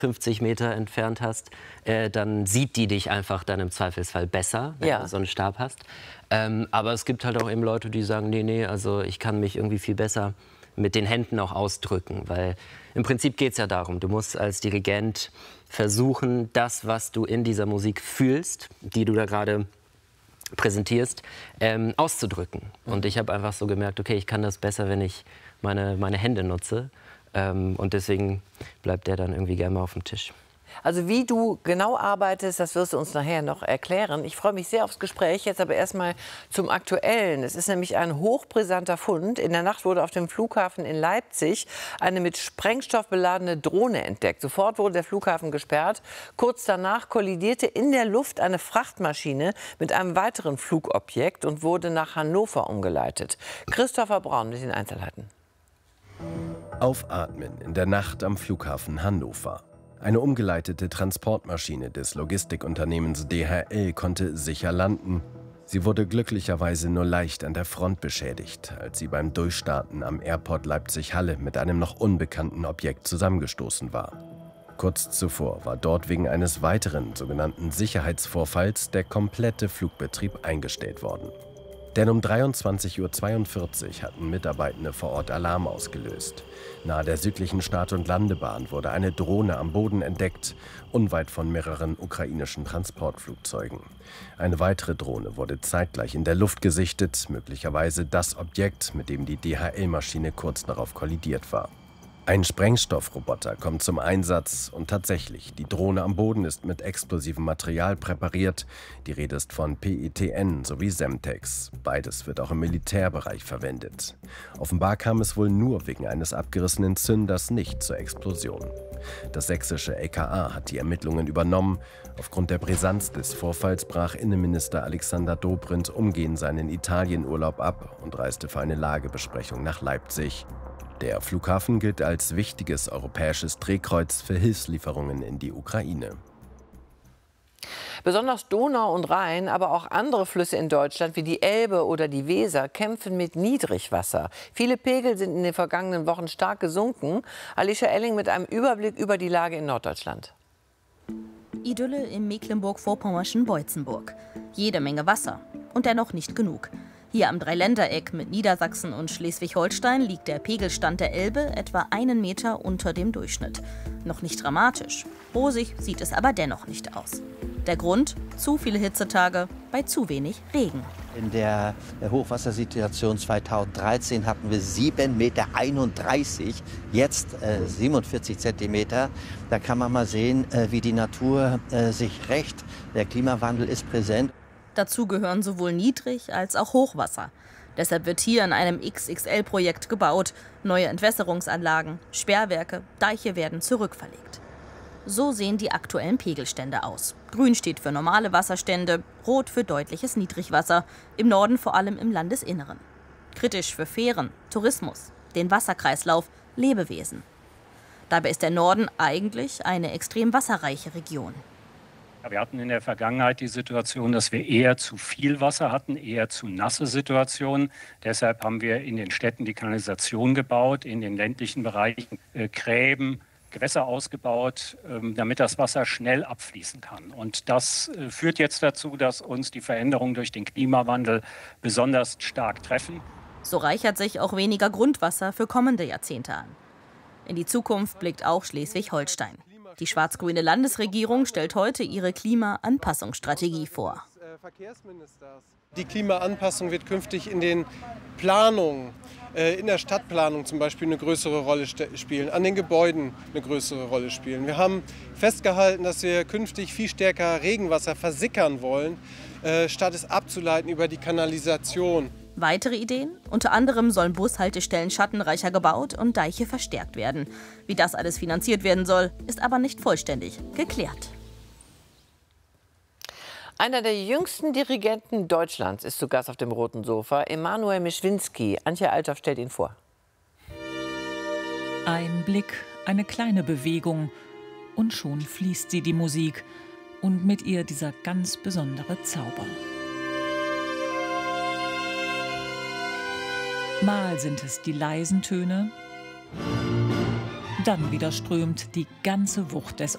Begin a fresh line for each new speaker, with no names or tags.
50 Meter entfernt hast, dann sieht die dich einfach dann im Zweifelsfall besser, wenn du so einen Stab hast. Aber es gibt halt auch eben Leute, die sagen, nee, also ich kann mich irgendwie viel besser mit den Händen auch ausdrücken. Weil im Prinzip geht es ja darum, du musst als Dirigent versuchen, das, was du in dieser Musik fühlst, die du da gerade präsentierst, auszudrücken. Und ich habe einfach so gemerkt, okay, ich kann das besser, wenn ich meine Hände nutze. Und deswegen bleibt der dann irgendwie gerne mal auf dem Tisch.
Also wie du genau arbeitest, das wirst du uns nachher noch erklären. Ich freue mich sehr aufs Gespräch. Jetzt aber erstmal zum Aktuellen. Es ist nämlich ein hochbrisanter Fund. In der Nacht wurde auf dem Flughafen in Leipzig eine mit Sprengstoff beladene Drohne entdeckt. Sofort wurde der Flughafen gesperrt. Kurz danach kollidierte in der Luft eine Frachtmaschine mit einem weiteren Flugobjekt und wurde nach Hannover umgeleitet. Christopher Braun mit den Einzelheiten.
Aufatmen in der Nacht am Flughafen Hannover. Eine umgeleitete Transportmaschine des Logistikunternehmens DHL konnte sicher landen. Sie wurde glücklicherweise nur leicht an der Front beschädigt, als sie beim Durchstarten am Airport Leipzig-Halle mit einem noch unbekannten Objekt zusammengestoßen war. Kurz zuvor war dort wegen eines weiteren sogenannten Sicherheitsvorfalls der komplette Flugbetrieb eingestellt worden. Denn um 23:42 Uhr hatten Mitarbeitende vor Ort Alarm ausgelöst. Nahe der südlichen Start- und Landebahn wurde eine Drohne am Boden entdeckt, unweit von mehreren ukrainischen Transportflugzeugen. Eine weitere Drohne wurde zeitgleich in der Luft gesichtet, möglicherweise das Objekt, mit dem die DHL-Maschine kurz darauf kollidiert war. Ein Sprengstoffroboter kommt zum Einsatz und tatsächlich, die Drohne am Boden ist mit explosivem Material präpariert. Die Rede ist von PETN sowie Semtex. Beides wird auch im Militärbereich verwendet. Offenbar kam es wohl nur wegen eines abgerissenen Zünders nicht zur Explosion. Das sächsische LKA hat die Ermittlungen übernommen. Aufgrund der Brisanz des Vorfalls brach Innenminister Alexander Dobrindt umgehend seinen Italienurlaub ab und reiste für eine Lagebesprechung nach Leipzig. Der Flughafen gilt als wichtiges europäisches Drehkreuz für Hilfslieferungen in die Ukraine.
Besonders Donau und Rhein, aber auch andere Flüsse in Deutschland wie die Elbe oder die Weser kämpfen mit Niedrigwasser. Viele Pegel sind in den vergangenen Wochen stark gesunken. Alicia Elling mit einem Überblick über die Lage in Norddeutschland.
Idylle im Mecklenburg-Vorpommerschen Boitzenburg. Jede Menge Wasser und dennoch nicht genug. Hier am Dreiländereck mit Niedersachsen und Schleswig-Holstein liegt der Pegelstand der Elbe etwa 1 Meter unter dem Durchschnitt. Noch nicht dramatisch. Rosig sieht es aber dennoch nicht aus. Der Grund? Zu viele Hitzetage bei zu wenig Regen.
In der Hochwassersituation 2013 hatten wir 7,31 Meter, jetzt 47 Zentimeter. Da kann man mal sehen, wie die Natur sich rächt. Der Klimawandel ist präsent.
Dazu gehören sowohl Niedrig- als auch Hochwasser. Deshalb wird hier in einem XXL-Projekt gebaut. Neue Entwässerungsanlagen, Sperrwerke, Deiche werden zurückverlegt. So sehen die aktuellen Pegelstände aus. Grün steht für normale Wasserstände, rot für deutliches Niedrigwasser, im Norden vor allem im Landesinneren. Kritisch für Fähren, Tourismus, den Wasserkreislauf, Lebewesen. Dabei ist der Norden eigentlich eine extrem wasserreiche Region.
Wir hatten in der Vergangenheit die Situation, dass wir eher zu viel Wasser hatten, eher zu nasse Situationen. Deshalb haben wir in den Städten die Kanalisation gebaut, in den ländlichen Bereichen Gräben, Gewässer ausgebaut, damit das Wasser schnell abfließen kann. Und das führt jetzt dazu, dass uns die Veränderungen durch den Klimawandel besonders stark treffen.
So reichert sich auch weniger Grundwasser für kommende Jahrzehnte an. In die Zukunft blickt auch Schleswig-Holstein. Die schwarz-grüne Landesregierung stellt heute ihre Klimaanpassungsstrategie vor.
Die Klimaanpassung wird künftig in den Planungen, in der Stadtplanung zum Beispiel eine größere Rolle spielen, an den Gebäuden eine größere Rolle spielen. Wir haben festgehalten, dass wir künftig viel stärker Regenwasser versickern wollen, statt es abzuleiten über die Kanalisation.
Weitere Ideen? Unter anderem sollen Bushaltestellen schattenreicher gebaut und Deiche verstärkt werden. Wie das alles finanziert werden soll, ist aber nicht vollständig geklärt.
Einer der jüngsten Dirigenten Deutschlands ist zu Gast auf dem roten Sofa, Emanuel Mischwinski. Antje Althoff stellt ihn vor.
Ein Blick, eine kleine Bewegung und schon fließt sie die Musik und mit ihr dieser ganz besondere Zauber. Mal sind es die leisen Töne, dann wieder strömt die ganze Wucht des